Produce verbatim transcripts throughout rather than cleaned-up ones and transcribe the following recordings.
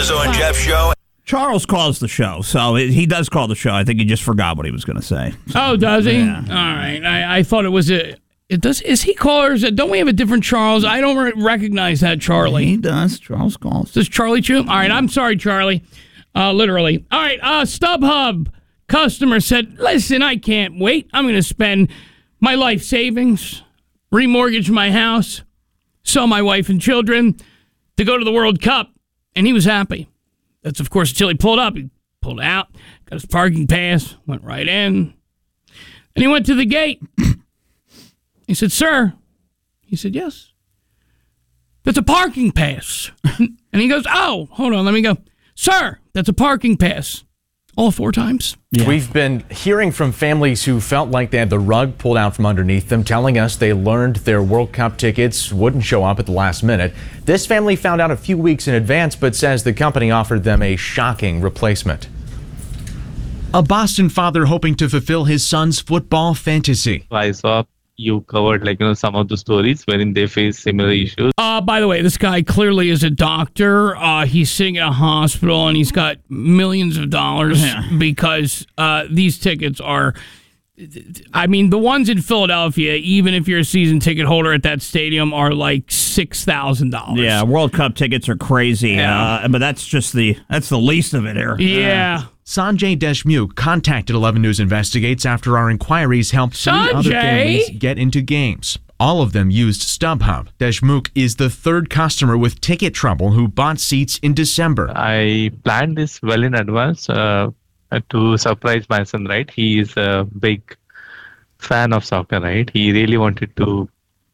Rizzo and Jeff show. Charles calls the show, so it, he does call the show. I think he just forgot what he was going to say. So, oh, does he? Yeah. All right. I, I thought it was a. It does. Is he callers? Don't we have a different Charles? I don't re- recognize that Charlie. He does. Charles calls. Does Charlie Chew? All right. I'm sorry, Charlie. Uh, literally. All right. Uh, StubHub customer said, "Listen, I can't wait. I'm going to spend my life savings, remortgage my house, sell my wife and children to go to the World Cup," and he was happy. That's, of course, until he pulled up. He pulled out, got his parking pass, went right in. And he went to the gate. He said, "Sir." He said, "Yes." "That's a parking pass." And he goes, "Oh, hold on, let me go. Sir, that's a parking pass." All four times. Yeah. We've been hearing from families who felt like they had the rug pulled out from underneath them, telling us they learned their World Cup tickets wouldn't show up at the last minute. This family found out a few weeks in advance, but says the company offered them a shocking replacement. A Boston father hoping to fulfill his son's football fantasy. I saw you covered, like, you know, some of the stories wherein they face similar issues. Uh, by the way, this guy clearly is a doctor. Uh, he's sitting in a hospital and he's got millions of dollars yeah. because uh, these tickets are, I mean, the ones in Philadelphia, even if you're a season ticket holder at that stadium, are like six thousand dollars. Yeah, World Cup tickets are crazy, yeah. uh, but that's just the that's the least of it here. Yeah. Uh, Sanjay Deshmukh contacted eleven News Investigates after our inquiries helped three Sanjay. other families get into games. All of them used StubHub. Deshmukh is the third customer with ticket trouble who bought seats in December. I planned this well in advance uh, to surprise my son, right? He is a big fan of soccer, right? He really wanted to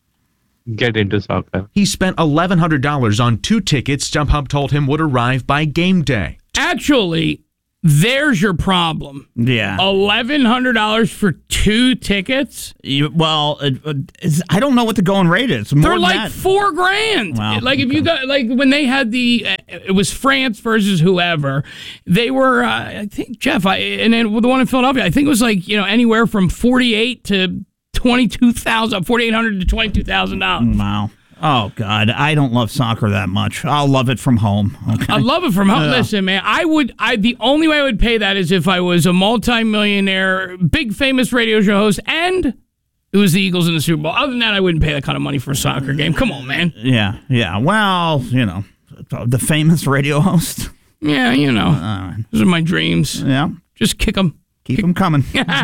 get into soccer. He spent eleven hundred dollars on two tickets StubHub told him would arrive by game day. Actually, there's your problem. Yeah. eleven hundred dollars for two tickets? You, well, it, it's, I don't know what the going rate is. More They're than like that. four grand. Wow, like if okay. you got, like when they had the, uh, it was France versus whoever, they were, uh, I think, Jeff, I, and then the one in Philadelphia, I think it was like, you know, anywhere from forty-eight to twenty-two thousand, forty-eight hundred to twenty-two thousand dollars. Wow. Oh, God. I don't love soccer that much. I'll love it from home. Okay? I love it from home. Yeah. Listen, man, I would, I the only way I would pay that is if I was a multimillionaire, big famous radio show host, and it was the Eagles in the Super Bowl. Other than that, I wouldn't pay that kind of money for a soccer game. Come on, man. Yeah, yeah. Well, you know, the famous radio host. Yeah, you know. Uh, Those are my dreams. yeah. Just kick them. Keep them coming.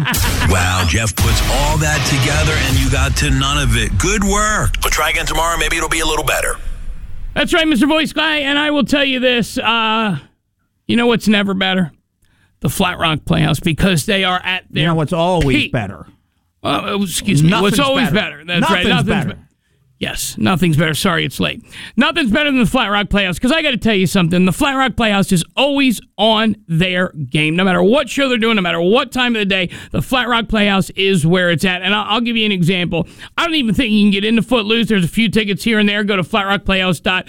Wow, Jeff puts all that together and you got to none of it. Good work. But try again tomorrow. Maybe it'll be a little better. That's right, Mister Voice Guy. And I will tell you this. Uh, you know what's never better? The Flat Rock Playhouse, because they are at their You know what's always peak. better? Uh, excuse me. Nothing's What's always better. better. That's Nothing's right. Nothing's better. be- Yes, nothing's better. Sorry, it's late. Nothing's better than the Flat Rock Playhouse, because I got to tell you something. The Flat Rock Playhouse is always on their game. No matter what show they're doing, no matter what time of the day, the Flat Rock Playhouse is where it's at. And I'll, I'll give you an example. I don't even think you can get into Footloose. There's a few tickets here and there. Go to flat rock playhouse dot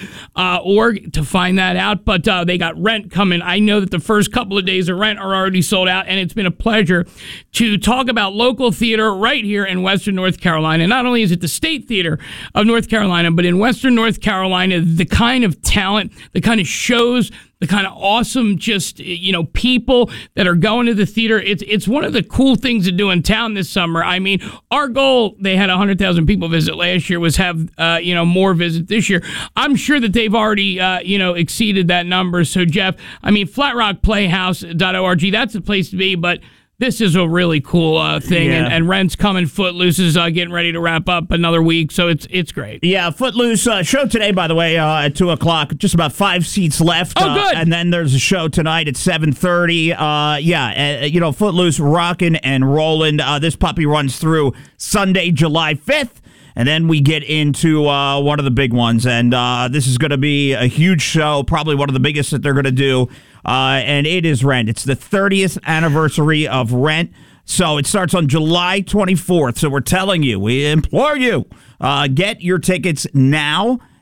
org to find that out. But uh, they got Rent coming. I know that the first couple of days of Rent are already sold out, and it's been a pleasure to talk about local theater right here in Western North Carolina. Not only is it the State Theater of North Carolina, but in Western North Carolina, the kind of talent, the kind of shows, the kind of awesome, just, you know, people that are going to the theater. It's it's one of the cool things to do in town this summer. I mean, our goal, they had one hundred thousand people visit last year, was have, uh, you know, more visit this year. I'm sure that they've already, uh, you know, exceeded that number. So, Jeff, I mean, flat rock playhouse dot org, that's the place to be, but this is a really cool uh, thing, Yeah. and, and Rent's coming. Footloose is uh, getting ready to wrap up another week, so it's it's great. Yeah, Footloose uh, show today, by the way, uh, at two o'clock. Just about five seats left. Oh, uh, good. And then there's a show tonight at seven thirty. Uh, yeah, uh, you know, Footloose rocking and rolling. Uh, this puppy runs through Sunday, July fifth. And then we get into uh, one of the big ones. And uh, this is going to be a huge show, probably one of the biggest that they're going to do. Uh, and it is Rent. It's the thirtieth anniversary of Rent. So it starts on July twenty-fourth. So we're telling you, we implore you, uh, get your tickets now.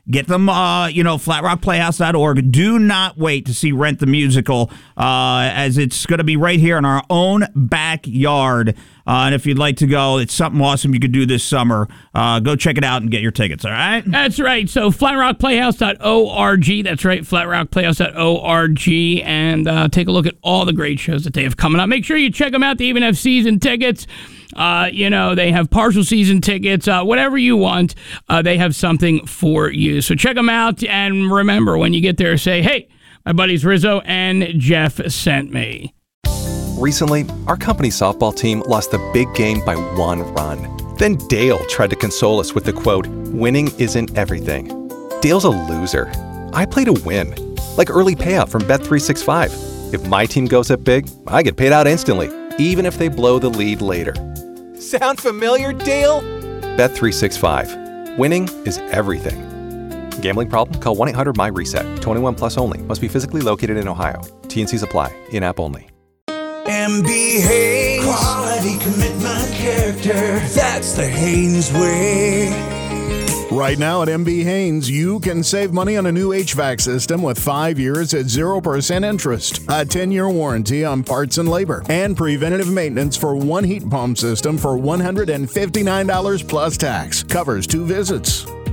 Get them, uh, you know, flat rock playhouse dot org. Do not wait to see Rent the Musical, uh, as it's going to be right here in our own backyard. Uh, and if you'd like to go, it's something awesome you could do this summer. Uh, go check it out and get your tickets, all right? That's right. So flat rock playhouse dot org. That's right, flat rock playhouse dot org. And uh, take a look at all the great shows that they have coming up. Make sure you check them out. They even have season tickets. Uh, you know, they have partial season tickets. Uh, whatever you want, uh, they have something for you. So check them out. And remember, when you get there, say, hey, my buddies Rizzo and Jeff sent me. Recently, our company softball team lost the big game by one run. Then Dale tried to console us with the quote, winning isn't everything. Dale's a loser. I play to win. Like early payout from Bet three sixty-five. If my team goes up big, I get paid out instantly, even if they blow the lead later. Sound familiar, Dale? Bet three sixty-five. Winning is everything. Gambling problem? Call one eight hundred my reset. twenty-one plus only. Must be physically located in Ohio. T N Cs apply. In-app only. M B Haynes. Quality, commitment, character. That's the Haynes way. Right now at M B Haynes, you can save money on a new H V A C system with five years at zero percent interest, a ten-year warranty on parts and labor, and preventative maintenance for one heat pump system for one hundred fifty-nine dollars plus tax. Covers two visits.